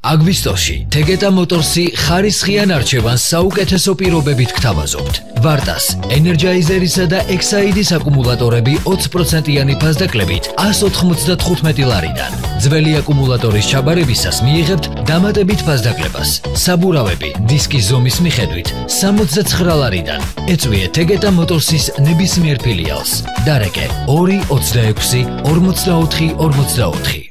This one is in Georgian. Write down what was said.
აგვისტოში Tegeta Motors-ი ხარისხიან არჩევანს საუკეთესო პირობებით გთავაზობთ. ვარტას, ენერჯაიზერისა და ექსაიდის აკუმულატორები 20%-იანი ფასდაკლებით 195 ლარიდან. ძველი აკუმულატორის ჩაბარებისას მიიღებთ დამატებით ფასდაკლებას. საბურავები დისკის ზომის მიხედვით 69 ლარიდან. ეწვიეთ Tegeta Motors-ის ნებისმიერ ფილიალს. დარეკე 2 26 44 44.